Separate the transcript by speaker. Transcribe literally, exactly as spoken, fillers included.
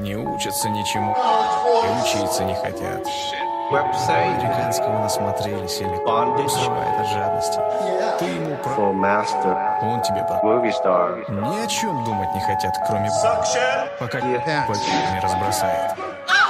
Speaker 1: Не учатся ничему и учиться не хотят. Американского насмотрелись или усрывает от жадности. Ты ему про... Он тебе про... Ни о чем думать не хотят, кроме... Пока не разбросает.